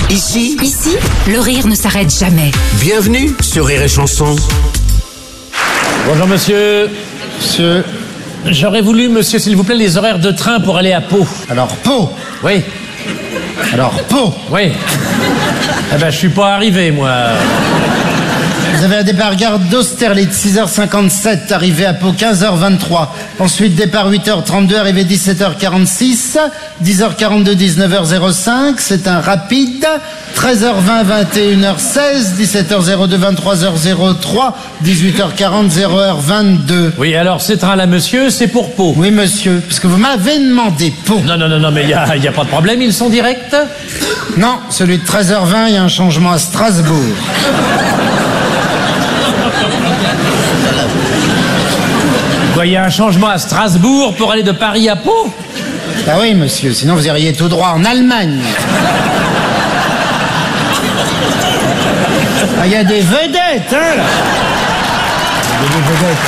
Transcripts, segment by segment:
Ici, le rire ne s'arrête jamais. Bienvenue sur Rire et Chanson. Bonjour monsieur. Monsieur. J'aurais voulu, monsieur, s'il vous plaît, les horaires de train pour aller à Pau. Alors, Pau. Oui. Alors, Pau. Oui. Eh ben, je suis pas arrivé, moi. Vous avez un départ gare d'Austerlitz, 6h57, arrivé à Pau, 15h23. Ensuite, départ 8h32, arrivé 17h46. 10h42, 19h05. C'est un rapide. 13h20, 21h16. 17h02, 23h03. 18h40, 0h22. Oui, alors, ces trains-là, monsieur, c'est pour Pau. Oui, monsieur, parce que vous m'avez demandé Pau. Non, mais il y a pas de problème, ils sont directs. Non, celui de 13h20, il y a un changement à Strasbourg. Quoi, il y a un changement à Strasbourg pour aller de Paris à Pau? Ah oui, monsieur, sinon vous iriez tout droit en Allemagne. Ah, il y a des vedettes, hein, là. Il y a des vedettes,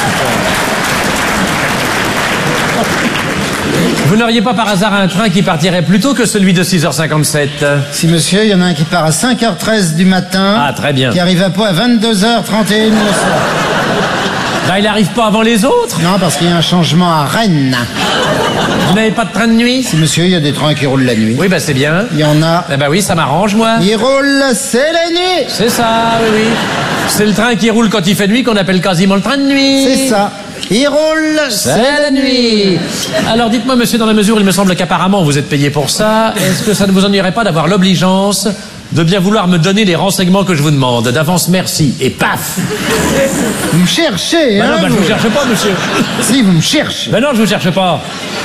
Vous n'auriez pas par hasard un train qui partirait plus tôt que celui de 6h57? Si, monsieur, il y en a un qui part à 5h13 du matin. Ah, très bien. Qui arrive à Pau à 22h31 le soir. Ben, il arrive pas avant les autres? Non, parce qu'il y a un changement à Rennes. Vous n'avez pas de train de nuit? Si, monsieur, il y a des trains qui roulent la nuit. Oui, ben c'est bien. Il y en a. Eh ben oui, ça m'arrange, moi. Ils roulent, c'est la nuit. C'est ça, oui. C'est le train qui roule quand il fait nuit qu'on appelle quasiment le train de nuit. C'est ça. Ils roulent, c'est la nuit. Alors dites-moi, monsieur, dans la mesure où il me semble qu'apparemment vous êtes payé pour ça, est-ce que ça ne vous ennuierait pas d'avoir l'obligeance de bien vouloir me donner les renseignements que je vous demande? D'avance, merci. Et paf! Vous me cherchez, hein? Non, je vous cherche pas, monsieur. Si, vous me cherchez. Ben non, je vous cherche pas.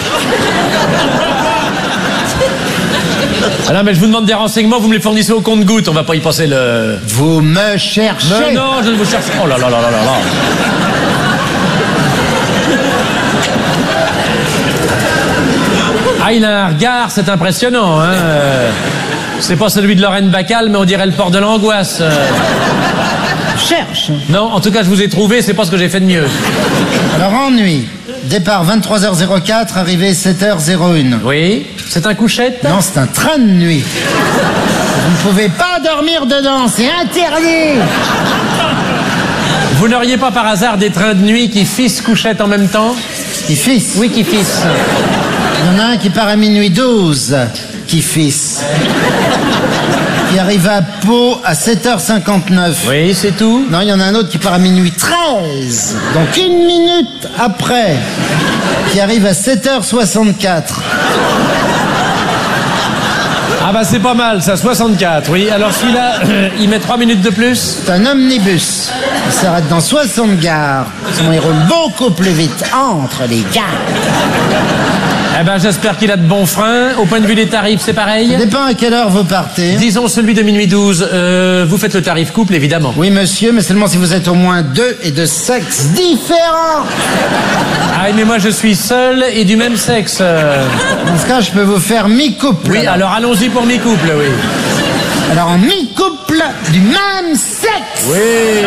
Ah non, mais je vous demande des renseignements, vous me les fournissez au compte-gouttes, on va pas y passer le... Vous me cherchez. Mais non, je ne vous cherche pas. Oh là là là là là là. Ah, il a un regard, c'est impressionnant, hein. C'est pas celui de Lorraine Bacal, mais on dirait le port de l'angoisse. Cherche. Non, en tout cas, je vous ai trouvé, c'est pas ce que j'ai fait de mieux. Alors, ennui. Départ 23h04, arrivée 7h01. Oui, c'est un couchette? Non, c'est un train de nuit. Vous ne pouvez pas dormir dedans, c'est interdit. Vous n'auriez pas par hasard des trains de nuit qui fissent couchette en même temps? Qui fissent? Oui, qui fissent. Il y en a un qui part à minuit 12, qui fisse. Qui arrive à Pau à 7h59. Oui, c'est tout. Non, il y en a un autre qui part à minuit 13. Donc 1 minute après. Qui arrive à 7h64. Ah bah c'est pas mal, ça, 64, oui. Alors celui-là, il met 3 minutes de plus? C'est un omnibus. Il s'arrête dans 60 gares. Sinon, il roule beaucoup plus vite entre les gares. Eh ben j'espère qu'il a de bons freins. Au point de vue des tarifs, c'est pareil? Ça dépend à quelle heure vous partez. Disons celui de minuit 12. Vous faites le tarif couple, évidemment. Oui, monsieur, mais seulement si vous êtes au moins 2 et de sexe différents. Ah, mais moi je suis seul et du même sexe. Dans ce cas, je peux vous faire mi-couple. Oui, alors allons-y pour mi-couple, oui. Alors, en mi-couple du même sexe. Oui.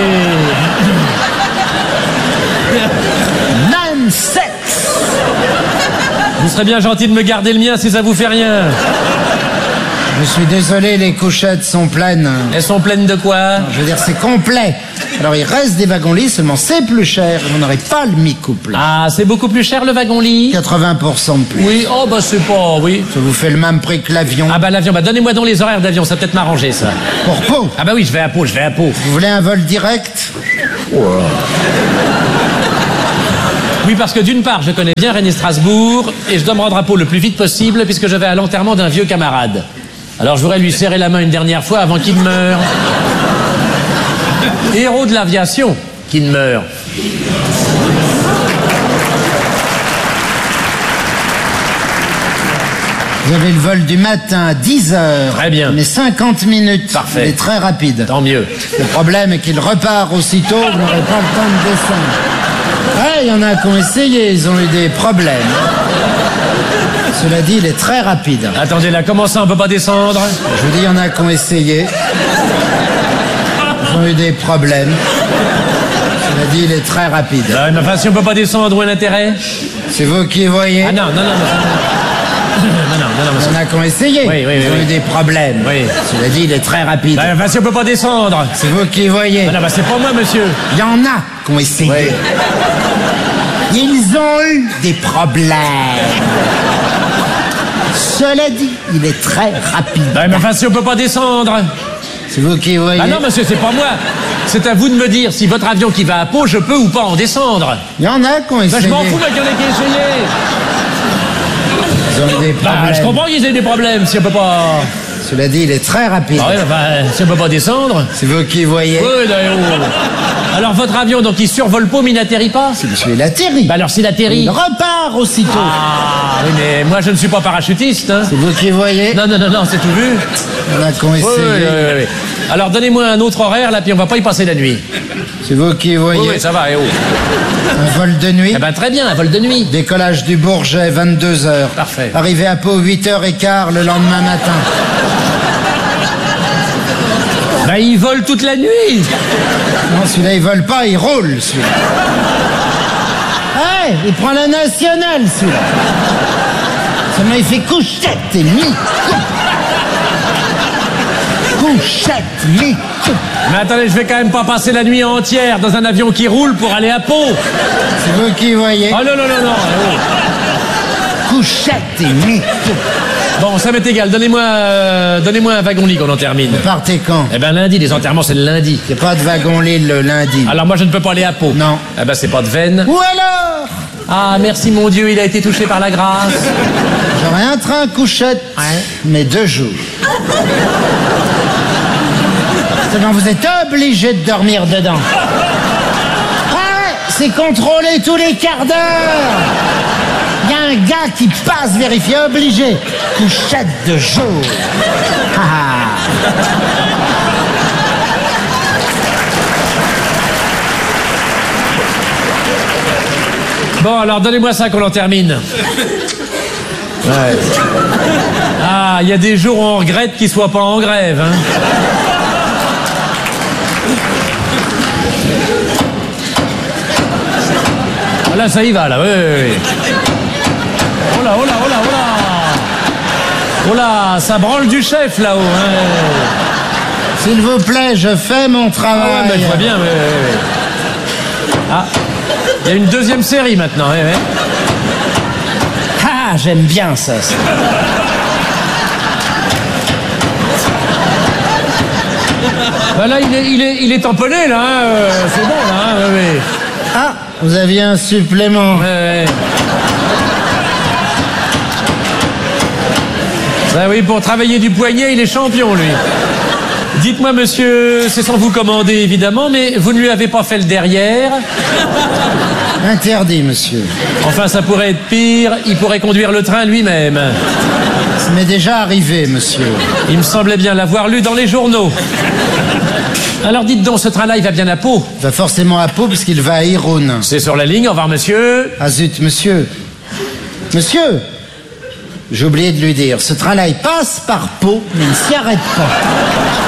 Même sexe. Vous serez bien gentil de me garder le mien si ça vous fait rien. Je suis désolé, les couchettes sont pleines. Elles sont pleines de quoi? Je veux dire, c'est complet. Alors, il reste des wagons-lits, seulement c'est plus cher. Vous n'aurez pas le mi-couple. Ah, c'est beaucoup plus cher le wagon-lit? 80% de plus. Oui, oh bah c'est pas, oui. Ça vous fait le même prix que l'avion. Ah bah l'avion, bah donnez-moi donc les horaires d'avion, ça peut-être m'arranger ça. Pour Pau. Ah bah oui, je vais à Pau. Vous voulez un vol direct? Oui, parce que d'une part, je connais bien Rennes et Strasbourg, et je dois me rendre à Pau le plus vite possible, puisque je vais à l'enterrement d'un vieux camarade. Alors je voudrais lui serrer la main une dernière fois avant qu'il ne meure. Héros de l'aviation, qui ne meurt. Vous avez le vol du matin à 10h. Très bien. Mais 50 minutes. Parfait. Il est très rapide. Tant mieux. Le problème est qu'il repart aussitôt, vous n'aurez pas le temps de descendre. Ah, il y en a qui ont essayé, ils ont eu des problèmes. Cela dit, il est très rapide. Attendez là, comment ça on peut pas descendre? Je vous dis, il y en a qui ont essayé. Ils ont eu des problèmes. Cela dit, il est très rapide. Mais enfin, si on peut pas descendre, où est l'intérêt? C'est vous qui voyez. Ah non. monsieur. Il y en a qui ont essayé. Oui, oui, Ils ont oui. eu des problèmes. Oui. Cela dit, il est très rapide. Bah, si on peut pas descendre. C'est vous qui voyez. Ah non, bah, c'est pas moi, monsieur. Il y en a qui ont essayé. Oui. Ils ont eu des problèmes. Cela dit, il est très rapide. Bah, mais enfin, si on peut pas descendre. C'est vous qui voyez. Ah non, monsieur, c'est pas moi. C'est à vous de me dire si votre avion qui va à Pau, je peux ou pas en descendre. Il y en a qui ont Bah, essayé. je m'en fous, qu'il y en ait qui essayé. Ils ont eu des problèmes. Bah, je comprends qu'ils aient des problèmes si on peut pas. Cela dit, il est très rapide. Ah ouais, bah, si on peut pas descendre. C'est vous qui voyez. Oui, d'ailleurs. Alors, votre avion, donc, il survole Pau, mais il n'atterrit pas? Monsieur, il atterrit. Bah, alors, s'il atterrit. Il repart aussitôt. Ah, oui, mais moi, je ne suis pas parachutiste, hein. C'est vous qui voyez. Non, c'est tout vu. Il y en a qui ont Oui, essayé. oui. Alors, donnez-moi un autre horaire, là, puis on va pas y passer la nuit. C'est vous qui voyez. Oui, ça va, et oh. Un vol de nuit. Eh ben, très bien, un vol de nuit. Décollage du Bourget, 22h. Parfait. Arrivé à Pau, 8h15 le lendemain matin. Bah, il vole toute la nuit. Non, celui-là, il vole pas, il roule, celui-là. Ouais, il prend la nationale, celui-là. Seulement, il fait couchette et nuit. Couchette, nuit. Mais attendez, je vais quand même pas passer la nuit entière dans un avion qui roule pour aller à Pau. C'est vous qui voyez. Oh non. Couchette et nuit. Bon, ça m'est égal. Donnez-moi un wagon-lit qu'on en termine. Vous partez quand? Eh ben, lundi, les enterrements, c'est le lundi. Il n'y a pas de wagon-lit le lundi. Alors, moi, je ne peux pas aller à Pau. Non. Eh ben, c'est pas de veine. Ou alors, Ah, merci, mon Dieu, il a été touché par la grâce. j'aurai un train couchette, mais 2 jours. Seulement, vous êtes obligé de dormir dedans. Ah ouais, c'est contrôlé tous les quarts d'heure. Il y a un gars qui passe vérifier, obligé. Couchette de jour. Ah. Bon, alors, donnez-moi ça qu'on en termine. Ouais. Ah, il y a des jours où on regrette qu'ils soient pas en grève, hein. Là, ça y va, là, oui. Oh là. Oh là, ça branle du chef, là-haut, hein. S'il vous plaît, je fais mon Ah travail. ouais, bah, je vois bien, oui. Ah, il y a une deuxième série, maintenant, oui. Ah, j'aime bien ça. Bah là, il est tamponné, là, hein. C'est bon, là, hein, oui. Ah, vous aviez un supplément. Ouais. Ah oui, pour travailler du poignet, il est champion, lui. Dites-moi, monsieur, c'est sans vous commander, évidemment, mais vous ne lui avez pas fait le derrière? Interdit, monsieur. Enfin, ça pourrait être pire, il pourrait conduire le train lui-même. Ça m'est déjà arrivé, monsieur. Il me semblait bien l'avoir lu dans les journaux. Alors dites donc, ce train-là, il va bien à Pau? Il va forcément à Pau puisqu'il va à Irun. C'est sur la ligne, au revoir, monsieur. Ah zut, monsieur. Monsieur, j'ai oublié de lui dire, ce train-là, il passe par Pau, mais il ne s'y arrête pas.